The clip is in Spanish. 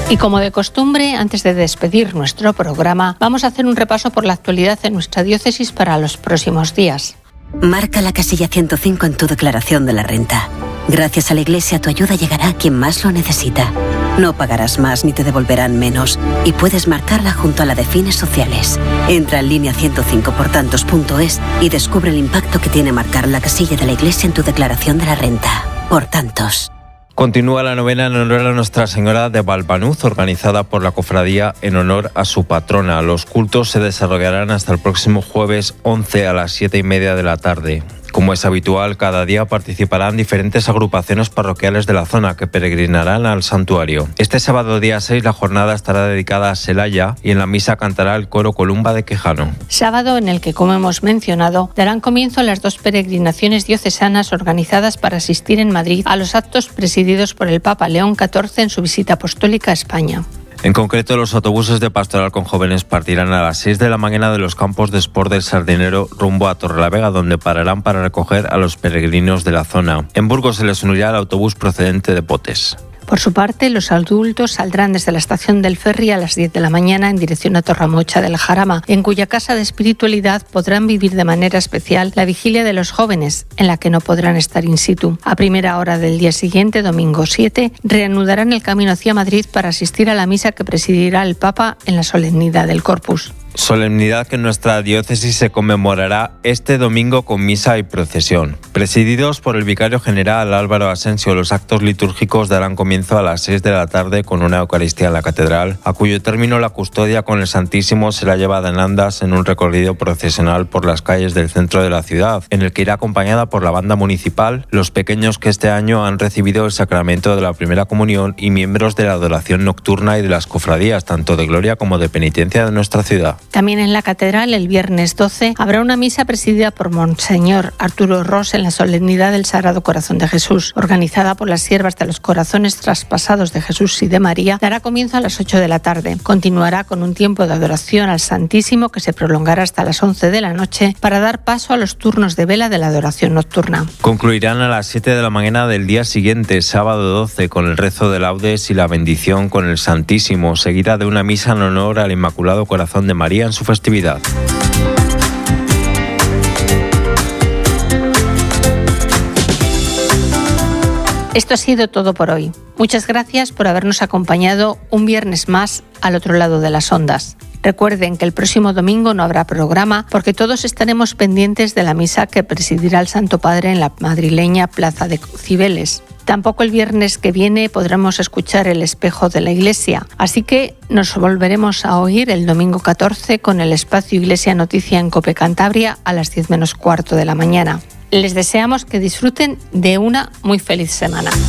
Y como de costumbre, antes de despedir nuestro programa, vamos a hacer un repaso por la actualidad en nuestra diócesis para los próximos días. Marca la casilla 105 en tu declaración de la renta. Gracias a la Iglesia, tu ayuda llegará a quien más lo necesita. No pagarás más ni te devolverán menos. Y puedes marcarla junto a la de fines sociales. Entra en línea105portantos.es y descubre el impacto que tiene marcar la casilla de la Iglesia en tu declaración de la renta. Por tantos. Continúa la novena en honor a Nuestra Señora de Valvanuz, organizada por la cofradía en honor a su patrona. Los cultos se desarrollarán hasta el próximo jueves 11 a las 7:30 de la tarde. Como es habitual, cada día participarán diferentes agrupaciones parroquiales de la zona que peregrinarán al santuario. Este sábado día 6 la jornada estará dedicada a Celaya y en la misa cantará el coro Columba de Quejano. Sábado en el que, como hemos mencionado, darán comienzo las 2 peregrinaciones diocesanas organizadas para asistir en Madrid a los actos presididos por el Papa León XIV en su visita apostólica a España. En concreto, los autobuses de pastoral con jóvenes partirán a las 6 de la mañana de los campos de Sport del Sardinero rumbo a Torrelavega, donde pararán para recoger a los peregrinos de la zona. En Burgos se les unirá el autobús procedente de Potes. Por su parte, los adultos saldrán desde la estación del ferry a las 10 de la mañana en dirección a Torramocha del Jarama, en cuya casa de espiritualidad podrán vivir de manera especial la vigilia de los jóvenes, en la que no podrán estar in situ. A primera hora del día siguiente, domingo 7, reanudarán el camino hacia Madrid para asistir a la misa que presidirá el Papa en la solemnidad del Corpus. Solemnidad que en nuestra diócesis se conmemorará este domingo con misa y procesión. Presididos por el vicario general Álvaro Asensio, los actos litúrgicos darán comienzo a las 6 de la tarde con una Eucaristía en la catedral, a cuyo término la custodia con el Santísimo será llevada en andas en un recorrido procesional por las calles del centro de la ciudad, en el que irá acompañada por la banda municipal, los pequeños que este año han recibido el sacramento de la primera comunión y miembros de la adoración nocturna y de las cofradías, tanto de gloria como de penitencia de nuestra ciudad. También en la catedral, el viernes 12, habrá una misa presidida por Monseñor Arturo Ros en la solemnidad del Sagrado Corazón de Jesús, organizada por las siervas de los corazones traspasados de Jesús y de María. Dará comienzo a las 8 de la tarde. Continuará con un tiempo de adoración al Santísimo que se prolongará hasta las 11 de la noche para dar paso a los turnos de vela de la adoración nocturna. Concluirán a las 7 de la mañana del día siguiente, sábado 12, con el rezo de laudes y la bendición con el Santísimo, seguida de una misa en honor al Inmaculado Corazón de María en su festividad. Esto ha sido todo por hoy. Muchas gracias por habernos acompañado un viernes más al otro lado de las ondas. Recuerden que el próximo domingo no habrá programa porque todos estaremos pendientes de la misa que presidirá el Santo Padre en la madrileña Plaza de Cibeles. Tampoco el viernes que viene podremos escuchar El Espejo de la Iglesia, así que nos volveremos a oír el domingo 14 con el espacio Iglesia Noticia en COPE Cantabria a las 10 menos cuarto de la mañana. Les deseamos que disfruten de una muy feliz semana.